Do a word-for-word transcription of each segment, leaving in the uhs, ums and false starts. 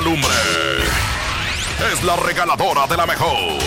lumbre. Es la regaladora de la mejor.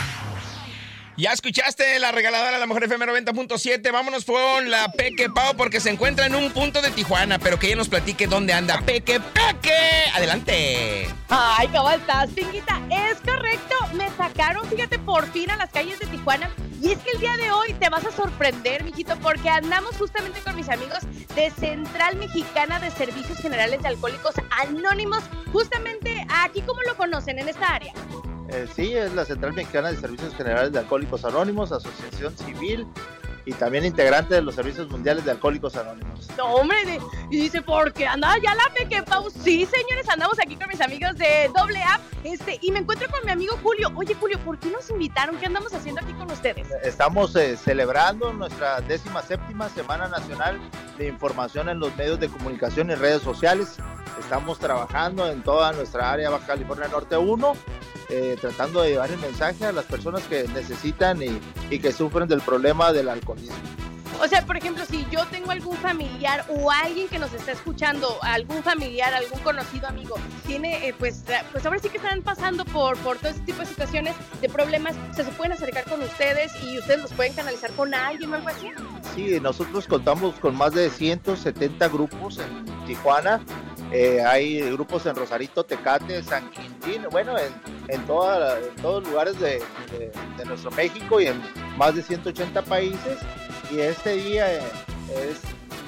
Ya escuchaste la regaladora de la mejor F M noventa punto siete. Vámonos con la Peque Pau porque se encuentra en un punto de Tijuana, pero que ella nos platique dónde anda. Peque, Peque, adelante. Ay, ¿cómo estás, Pinguita? Es correcto, me sacaron, fíjate, por fin a las calles de Tijuana. Y es que el día de hoy te vas a sorprender, mijito, porque andamos justamente con mis amigos de Central Mexicana de Servicios Generales de Alcohólicos Anónimos, justamente aquí, ¿cómo lo conocen en esta área? Eh, sí, es la Central Mexicana de Servicios Generales de Alcohólicos Anónimos, asociación civil y también integrante de los Servicios Mundiales de Alcohólicos Anónimos. No, hombre, de, y dice, ¿por qué anda ya la Peque Pau? Sí, señores, andamos aquí con mis amigos de Doble A, este, y me encuentro con mi amigo Julio. Oye, Julio, ¿por qué nos invitaron? ¿Qué andamos haciendo aquí con ustedes? Estamos eh, celebrando nuestra décima séptima Semana Nacional de Información en los Medios de Comunicación y Redes Sociales. Estamos trabajando en toda nuestra área Baja California Norte uno, eh, tratando de llevar el mensaje a las personas que necesitan y, y que sufren del problema del alcoholismo. O sea, por ejemplo, si yo tengo algún familiar o alguien que nos está escuchando, algún familiar, algún conocido amigo, tiene, eh, pues, pues ahora sí que están pasando por, por todo este tipo de situaciones, de problemas, o sea, se pueden acercar con ustedes y ustedes los pueden canalizar con alguien o algo así. Sí, nosotros contamos con más de ciento setenta grupos en Tijuana. Eh, hay grupos en Rosarito, Tecate, San Quintín, bueno, en, en, toda, en todos los lugares de, de, de nuestro México y en más de ciento ochenta países. Y este día eh, es,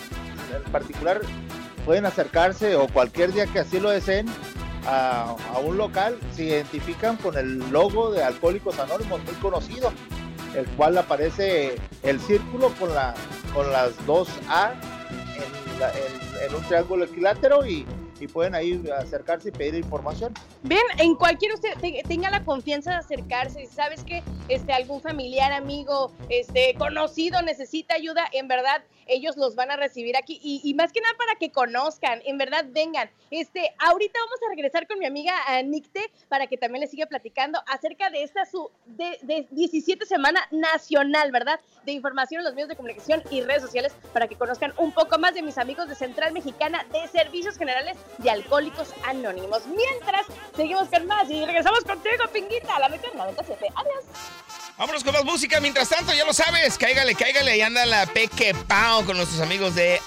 en particular, pueden acercarse o cualquier día que así lo deseen a, a un local, se identifican con el logo de Alcohólicos Anónimos muy conocido, el cual aparece el círculo con, la, con las dos A en, la, en, en un triángulo equilátero y y pueden ahí acercarse y pedir información. Bien, en cualquier usted te, tenga la confianza de acercarse, si sabes que este, algún familiar, amigo, este, conocido necesita ayuda, en verdad ellos los van a recibir aquí y, y más que nada para que conozcan, en verdad vengan. Este, ahorita vamos a regresar con mi amiga Nicte para que también les siga platicando acerca de esta su de, de diecisiete semana nacional, ¿verdad? De información en los medios de comunicación y redes sociales para que conozcan un poco más de mis amigos de Central Mexicana de Servicios Generales de Alcohólicos Anónimos. Mientras, seguimos con más y regresamos contigo, Pinguita, a la mejor noventa y siete. Adiós. Vámonos con más música. Mientras tanto, ya lo sabes, cáigale, cáigale. Ahí anda la Peque Pau con nuestros amigos de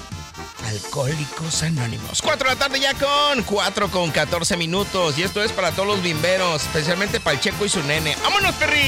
Alcohólicos Anónimos. Cuatro de la tarde ya con cuatro con catorce minutos. Y esto es para todos los bimberos, especialmente para el Checo y su nene. ¡Vámonos, perri!